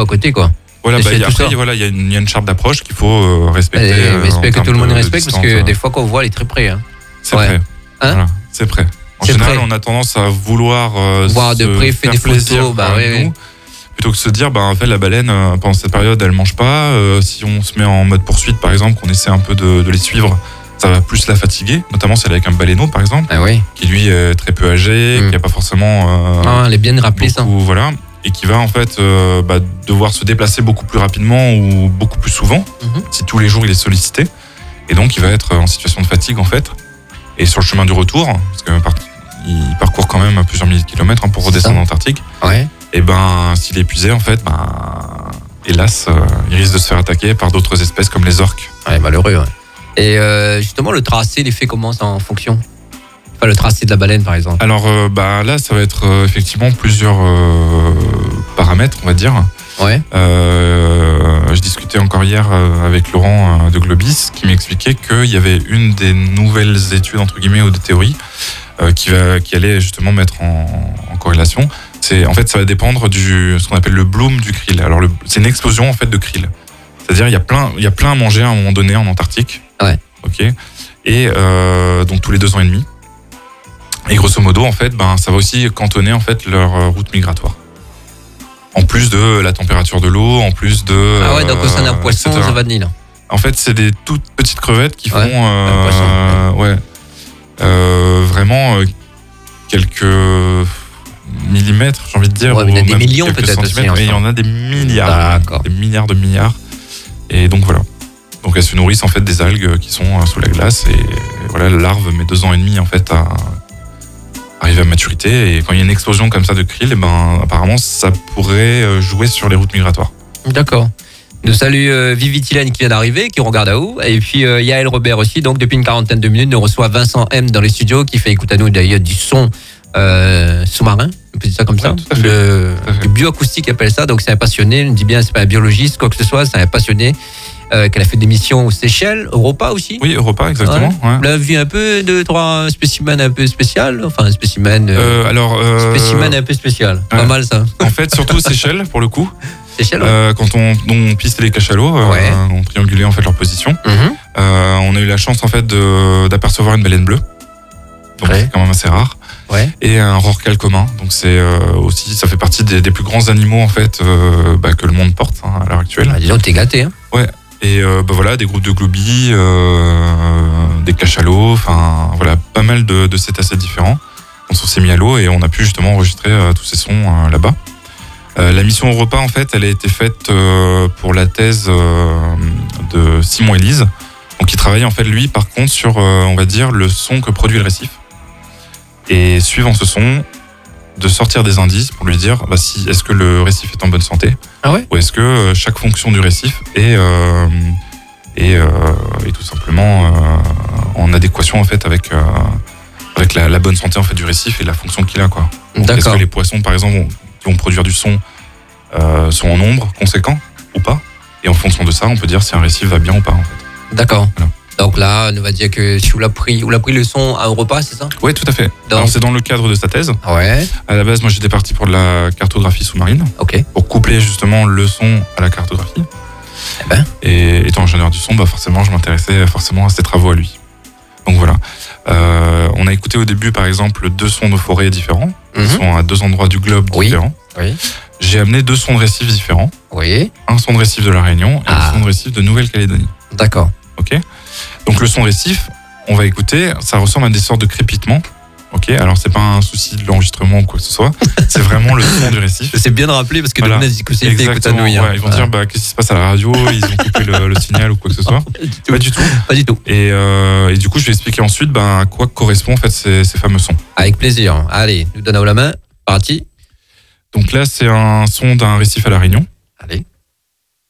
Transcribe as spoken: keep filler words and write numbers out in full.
à côté, quoi. Voilà, bah, y a, après, ça. voilà, il y a une, y a une charte d'approche qu'il faut euh, respecter. Et, euh, mais j'espère que tout le monde de, respecte, de parce que distance, des fois, quand on voit, elle est très près. Hein. C'est ouais. prêt. Hein Voilà, c'est prêt. En c'est général, prêt. on a tendance à vouloir euh, voir de près, faire des photos, bah ouais, nous, plutôt que de se dire, bah, en fait, la baleine, euh, pendant cette période, elle mange pas. Euh, si on se met en mode poursuite, par exemple, qu'on essaie un peu de, de les suivre, ça va plus la fatiguer, notamment si elle est avec un baleineau, par exemple, ah oui. qui lui est très peu âgé, Mm. qui n'a pas forcément. Euh, ah, elle est bien rappelée, ça. Voilà. Et qui va en fait euh, bah, devoir se déplacer beaucoup plus rapidement ou beaucoup plus souvent, Mm-hmm. si tous les jours il est sollicité. Et donc il va être en situation de fatigue en fait. Et sur le chemin du retour, parce que par- il parcourt quand même plusieurs milliers de kilomètres hein, pour redescendre en Antarctique. Ouais. Et ben s'il est épuisé en fait, ben hélas, euh, il risque de se faire attaquer par d'autres espèces comme les orques. Ouais, malheureux. Ouais. Et euh, justement, le tracé, il est fait comment ça en fonction? Enfin, le tracé de la baleine, par exemple. Alors euh, bah là, ça va être euh, effectivement plusieurs euh, paramètres, on va dire. Ouais. Euh, je discutais encore hier euh, avec Laurent euh, de Globis qui m'expliquait qu'il y avait une des nouvelles études entre guillemets ou des théories euh, qui, va, qui allait justement mettre en, en corrélation. C'est en fait ça va dépendre du ce qu'on appelle le bloom du krill. Alors le, c'est une explosion en fait de krill. C'est-à-dire il y a plein il y a plein à manger à un moment donné en Antarctique. Ouais. Ok. Et euh, donc tous les deux ans et demi. Et grosso modo en fait ben ça va aussi cantonner en fait leur route migratoire. En plus de la température de l'eau, en plus de... Ah ouais, donc c'est un euh, poisson, et cetera. ça va de Nil. En fait, c'est des toutes petites crevettes qui Ouais, font... un Euh, poisson, ouais. Euh, vraiment euh, quelques millimètres, j'ai envie de dire. Ouais, mais il y en a ou des même millions quelques peut-être aussi, centimètres, mais il y en a des milliards. D'accord. Des milliards de milliards. Et donc voilà. Donc elles se nourrissent en fait des algues qui sont euh, sous la glace. Et, et voilà, la larve met deux ans et demi en fait à arriver à maturité. Et quand il y a une explosion comme ça de krill, eh ben, apparemment ça pourrait euh, jouer sur les routes migratoires. D'accord. Nous salue euh, Vivi Tilène qui vient d'arriver, qui regarde à où. Et puis euh, Yaël Robert aussi, donc depuis une quarantaine de minutes, nous reçoit Vincent M dans les studios, qui fait écouter à nous d'ailleurs du son euh, sous-marin, on peut dire ça comme ça. Ouais, tout à fait. Le, Tout à fait. le bioacoustique appelle ça, donc c'est un passionné, on dit bien, c'est pas un biologiste, quoi que ce soit, c'est un passionné, euh, qu'elle a fait des missions aux Seychelles, Europa aussi. Oui, Europa, exactement. Ouais. On a vu un peu deux, trois spécimens un peu spécial, enfin un spécimen, euh, Euh, alors, euh, spécimen un peu spécial. Pas ouais. mal ça. en fait, surtout aux Seychelles, pour le coup, Seychelles, ouais. euh, quand on, on pistait les cachalots, euh, Ouais. on triangulait en fait leur position. Mhm. Euh, on a eu la chance en fait de, d'apercevoir une baleine bleue, donc Ouais. c'est quand même assez rare, Ouais. et un rorqual commun. Donc c'est euh, aussi, ça fait partie des, des plus grands animaux en fait euh, bah, que le monde porte hein, à l'heure actuelle. Ah, disons que t'es gâté, hein. Et euh, bah, voilà, des groupes de globies, euh, des cachalots, enfin voilà, pas mal de, de cétacés différents. On s'est mis à l'eau et on a pu justement enregistrer euh, tous ces sons euh, là-bas. Euh, la mission Europa, en fait, elle a été faite euh, pour la thèse euh, de Simon Élise. Donc, il travaille, en fait, lui, par contre, sur, euh, on va dire, le son que produit le récif. Et suivant ce son, de sortir des indices pour lui dire bah, si, est-ce que le récif est en bonne santé Ah ouais. ou est-ce que euh, chaque fonction du récif est, euh, est, euh, est tout simplement euh, en adéquation, en fait, avec, euh, avec la, la bonne santé, en fait, du récif et la fonction qu'il a, quoi. Donc, est-ce D'accord. que les poissons, par exemple, vont- qui vont produire du son euh, sont en nombre conséquent ou pas? Et en fonction de ça, on peut dire si un récif va bien ou pas, en fait. D'accord. Voilà. Donc là, on va dire que si vous l'avez pris, vous l'avez pris le son à Europa, c'est ça? Oui, tout à fait. Donc- Alors, c'est dans le cadre de sa thèse. Ouais. À la base, moi, j'étais parti pour de la cartographie sous-marine, Ok. pour coupler justement le son à la cartographie. Eh ben. Et étant ingénieur du son, bah forcément, je m'intéressais forcément à ces travaux à lui. Donc voilà. Euh, on a écouté au début, par exemple, deux sons de forêt différents. Ils Mhm. sont à deux endroits du globe Oui. différents. Oui. J'ai amené deux sons de récifs différents. Oui. Un son de récif de La Réunion et Ah. un son de récif de Nouvelle-Calédonie. D'accord. Ok. Donc le son de récif, on va écouter, ça ressemble à des sortes de crépitements. Ok. Alors c'est pas un souci de l'enregistrement ou quoi que ce soit. C'est vraiment le son du récif. C'est bien de rappeler parce que Voilà. de monde que c'est fait écouter à Exactement. nous hier. Ouais, ils vont dire bah qu'est-ce qui se passe à la radio, ils ont coupé le, le signal ou quoi que ce soit. Pas du tout. Pas du tout. Et, euh, et du coup, je vais expliquer ensuite ben, à quoi correspondent en fait, ces, ces fameux sons. Avec plaisir. Allez, nous donnons la main. Parti. Donc là, c'est un son d'un récif à La Réunion.